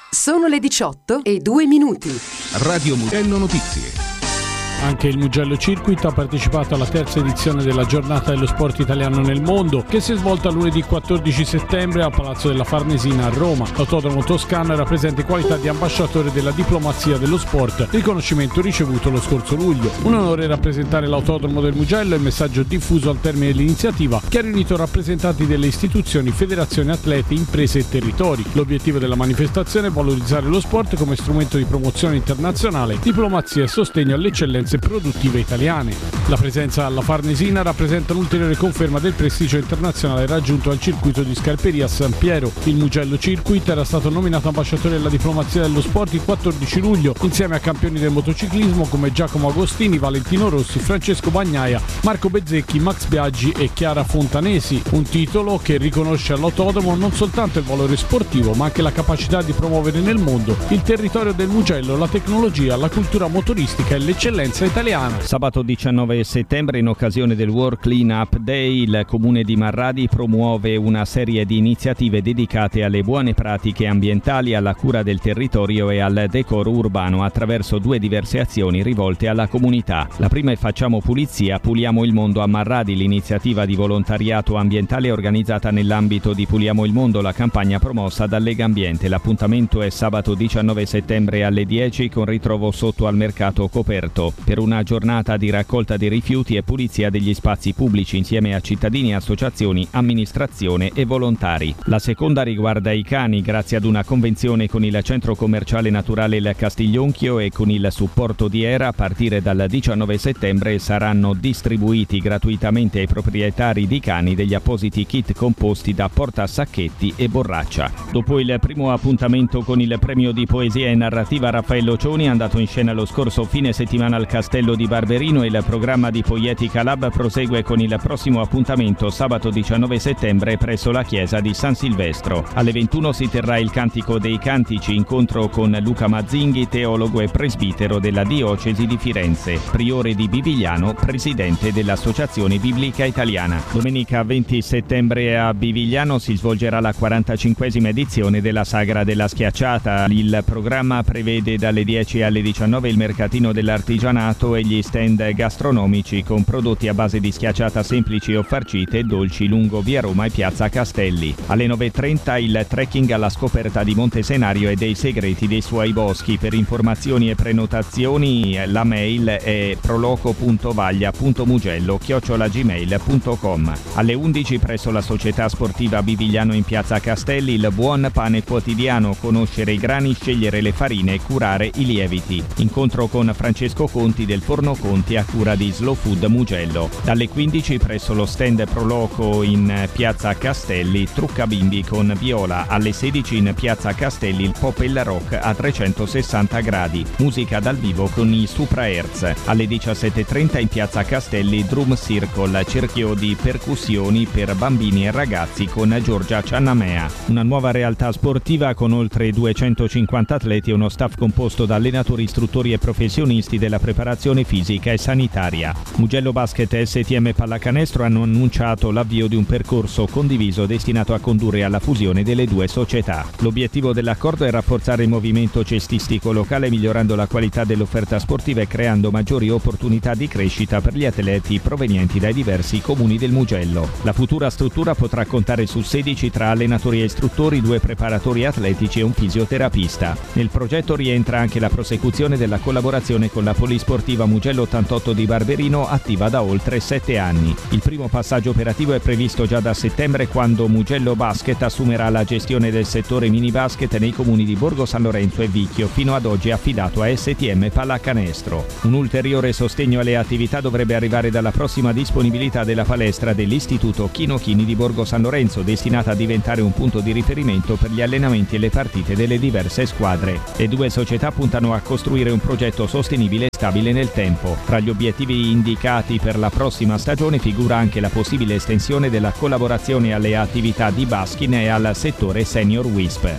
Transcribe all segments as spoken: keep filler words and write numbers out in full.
Sono le diciotto e due minuti. Radio Mugello Notizie. Anche il Mugello Circuit ha partecipato alla terza edizione della Giornata dello Sport Italiano nel Mondo, che si è svolta lunedì quattordici settembre a Palazzo della Farnesina a Roma. L'autodromo toscano era presente in qualità di ambasciatore della diplomazia dello sport, riconoscimento ricevuto lo scorso luglio. Un onore rappresentare l'autodromo del Mugello e il messaggio diffuso al termine dell'iniziativa, che ha riunito rappresentanti delle istituzioni, federazioni atleti, imprese e territori. L'obiettivo della manifestazione è valorizzare lo sport come strumento di promozione internazionale, diplomazia e sostegno alle eccellenze produttive italiane. La presenza alla Farnesina rappresenta un'ulteriore conferma del prestigio internazionale raggiunto al circuito di Scarperia a San Piero. Il Mugello Circuit era stato nominato ambasciatore della diplomazia dello sport il quattordici luglio insieme a campioni del motociclismo come Giacomo Agostini, Valentino Rossi, Francesco Bagnaia, Marco Bezzecchi, Max Biaggi e Chiara Fontanesi. Un titolo che riconosce all'autodromo non soltanto il valore sportivo ma anche la capacità di promuovere nel mondo il territorio del Mugello, la tecnologia, la cultura motoristica e l'eccellenza italiana. Sabato diciannove settembre, in occasione del World Clean Up Day, il comune di Marradi promuove una serie di iniziative dedicate alle buone pratiche ambientali, alla cura del territorio e al decoro urbano attraverso due diverse azioni rivolte alla comunità. La prima è Facciamo pulizia, puliamo il mondo a Marradi, l'iniziativa di volontariato ambientale organizzata nell'ambito di Puliamo il mondo, la campagna promossa da Legambiente. L'appuntamento è sabato diciannove settembre alle dieci con ritrovo sotto al mercato coperto, per una giornata di raccolta dei rifiuti e pulizia degli spazi pubblici insieme a cittadini, associazioni, amministrazione e volontari. La seconda riguarda i cani, grazie ad una convenzione con il centro commerciale naturale Il Castiglionchio e con il supporto di Era. A partire dal diciannove settembre saranno distribuiti gratuitamente ai proprietari di cani degli appositi kit composti da portasacchetti e borraccia. Dopo il primo appuntamento con il premio di poesia e narrativa Raffaello Cioni, andato in scena lo scorso fine settimana al Castello di Barberino, il programma di Poietica Lab prosegue con il prossimo appuntamento sabato diciannove settembre presso la chiesa di San Silvestro. Alle ventuno si terrà il Cantico dei Cantici, incontro con Luca Mazzinghi, teologo e presbitero della diocesi di Firenze, priore di Bivigliano, presidente dell'Associazione Biblica Italiana. Domenica venti settembre a Bivigliano si svolgerà la quarantacinquesima edizione della Sagra della Schiacciata. Il programma prevede dalle dieci alle diciannove il mercatino dell'artigianato e gli stand gastronomici con prodotti a base di schiacciata semplici o farcite e dolci lungo via Roma e piazza Castelli. Alle nove e trenta il trekking alla scoperta di Monte Senario e dei segreti dei suoi boschi. Per informazioni e prenotazioni la mail è proloco punto vaglia punto mugello chiocciola gmail punto com. Alle undici presso la società sportiva Bivigliano in piazza Castelli il buon pane quotidiano, conoscere i grani, scegliere le farine e curare i lieviti. Incontro con Francesco Conti del Forno Conti a cura di Slow Food Mugello. Dalle quindici presso lo stand Proloco in piazza Castelli Trucca Bimbi con Viola. Alle sedici in piazza Castelli il pop e il rock a trecentosessanta gradi. Musica dal vivo con i Supra Hertz. Alle diciassette e trenta in piazza Castelli Drum Circle, cerchio di percussioni per bambini e ragazzi con Giorgia Ciannamea. Una nuova realtà sportiva con oltre duecentocinquanta atleti e uno staff composto da allenatori, istruttori e professionisti della preparazione fisica e sanitaria. Mugello Basket e S T M Pallacanestro hanno annunciato l'avvio di un percorso condiviso destinato a condurre alla fusione delle due società. L'obiettivo dell'accordo è rafforzare il movimento cestistico locale migliorando la qualità dell'offerta sportiva e creando maggiori opportunità di crescita per gli atleti provenienti dai diversi comuni del Mugello. La futura struttura potrà contare su sedici tra allenatori e istruttori, due preparatori atletici e un fisioterapista. Nel progetto rientra anche la prosecuzione della collaborazione con la Polisportiva Mugello ottantotto di Barberino, attiva da oltre sette anni. Il primo passaggio operativo è previsto già da settembre, quando Mugello Basket assumerà la gestione del settore mini basket nei comuni di Borgo San Lorenzo e Vicchio, fino ad oggi affidato a S T M Pallacanestro. Un ulteriore sostegno alle attività dovrebbe arrivare dalla prossima disponibilità della palestra dell'Istituto Chino Chini di Borgo San Lorenzo, destinata a diventare un punto di riferimento per gli allenamenti e le partite delle diverse squadre. Le due società puntano a costruire un progetto sostenibile e stabile nel tempo. Tra gli obiettivi indicati per la prossima stagione figura anche la possibile estensione della collaborazione alle attività di Baskin e al settore Senior Wisp.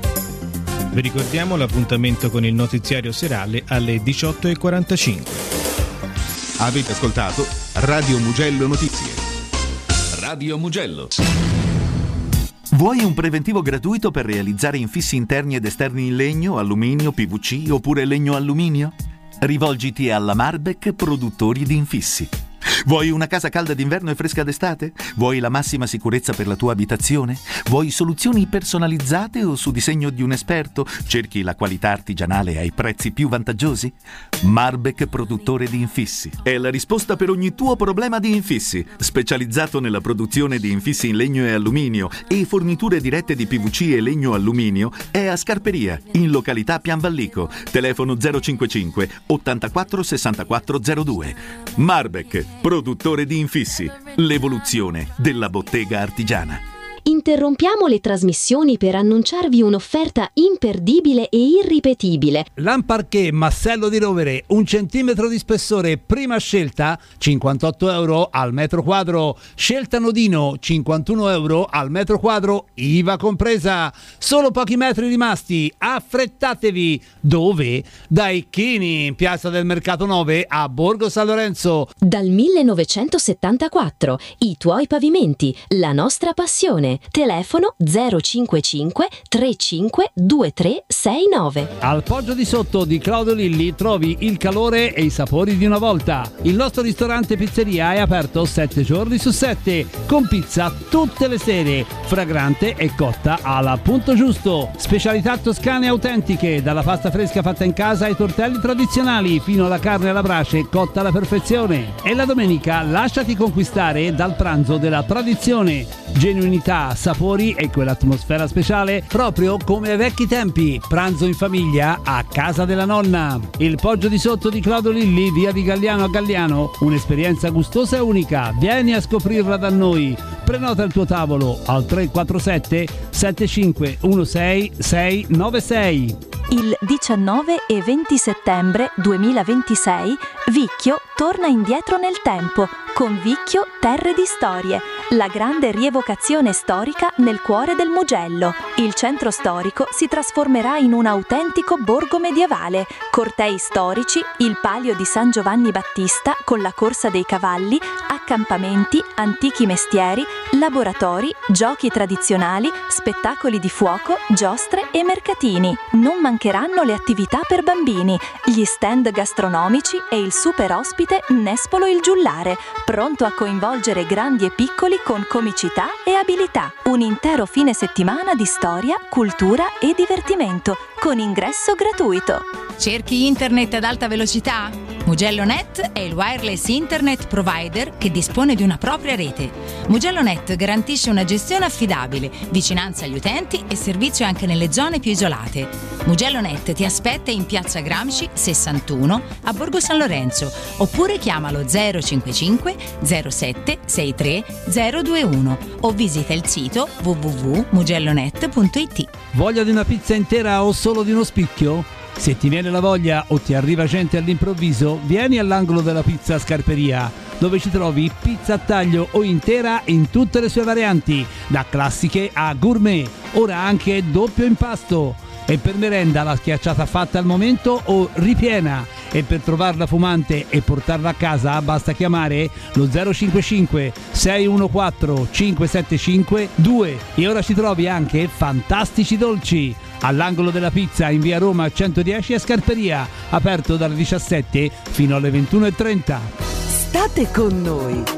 Vi ricordiamo l'appuntamento con il notiziario serale alle diciotto e quarantacinque. Avete ascoltato Radio Mugello Notizie. Radio Mugello. Vuoi un preventivo gratuito per realizzare infissi interni ed esterni in legno, alluminio, P V C oppure legno-alluminio? Rivolgiti alla Marbeck Produttori di Infissi. Vuoi una casa calda d'inverno e fresca d'estate? Vuoi la massima sicurezza per la tua abitazione? Vuoi soluzioni personalizzate o su disegno di un esperto? Cerchi la qualità artigianale ai prezzi più vantaggiosi? Marbeck Produttore di Infissi è la risposta per ogni tuo problema di infissi. Specializzato nella produzione di infissi in legno e alluminio e forniture dirette di P V C e legno-alluminio, è a Scarperia, in località Pianvallico. Telefono zero cinquantacinque ottantaquattro sessantaquattro zero due. Marbeck Produttore di Infissi, l'evoluzione della bottega artigiana. Interrompiamo le trasmissioni per annunciarvi un'offerta imperdibile e irripetibile. Lamparché Massello di Rovere, un centimetro di spessore, prima scelta, cinquantotto euro al metro quadro. Scelta Nodino, cinquantuno euro al metro quadro, I V A compresa. Solo pochi metri rimasti, affrettatevi. Dove? Dai Chini, in Piazza del Mercato nove a Borgo San Lorenzo. Dal millenovecentosettantaquattro, i tuoi pavimenti, la nostra passione. Telefono zero cinquantacinque trentacinque ventitré sessantanove. Al Poggio di Sotto di Claudio Lilli trovi il calore e i sapori di una volta. Il nostro ristorante pizzeria è aperto sette giorni su sette, con pizza tutte le sere, fragrante e cotta al punto giusto. Specialità toscane autentiche, dalla pasta fresca fatta in casa ai tortelli tradizionali, fino alla carne alla brace cotta alla perfezione. E la domenica lasciati conquistare dal pranzo della tradizione. Genuinità, sapori e quell'atmosfera speciale proprio come ai vecchi tempi. Pranzo in famiglia a casa della nonna. Il Poggio di Sotto di Claudio Lilli, via di Galliano a Galliano, un'esperienza gustosa e unica. Vieni a scoprirla da noi. Prenota il tuo tavolo al tre quattro sette sette cinque uno sei sei nove sei. Il diciannove e venti settembre duemilaventisei Vicchio torna indietro nel tempo con Vicchio Terre di Storie, la grande rievocazione storica nel cuore del Mugello. Il centro storico si trasformerà in un autentico borgo medievale, cortei storici, il palio di San Giovanni Battista con la corsa dei cavalli, accampamenti, antichi mestieri, laboratori, giochi tradizionali, spettacoli di fuoco, giostre e mercatini. Non mancheranno le attività per bambini, gli stand gastronomici e il super ospite Nespolo il Giullare, pronto a coinvolgere grandi e piccoli con comicità e abilità. Un intero fine settimana di storia, cultura e divertimento, con ingresso gratuito. Cerchi internet ad alta velocità? MugelloNet è il wireless internet provider che dispone di una propria rete. MugelloNet garantisce una gestione affidabile, vicinanza agli utenti e servizio anche nelle zone più isolate. MugelloNet ti aspetta in Piazza Gramsci sessantuno a Borgo San Lorenzo, oppure chiamalo zero cinquantacinque zero sette sessantatré zero ventuno o visita il sito w w w punto mugellonet punto i t. Voglia di una pizza intera o solo di uno spicchio? Se ti viene la voglia o ti arriva gente all'improvviso, vieni all'angolo della pizza a Scarperia, dove ci trovi pizza a taglio o intera in tutte le sue varianti, da classiche a gourmet, ora anche doppio impasto. E per merenda la schiacciata fatta al momento o ripiena. E per trovarla fumante e portarla a casa basta chiamare lo zero cinquantacinque sei uno quattro cinque sette cinque due. E ora ci trovi anche fantastici dolci all'angolo della pizza in via Roma centodieci a Scarperia, aperto dalle diciassette fino alle ventuno e trenta. State con noi.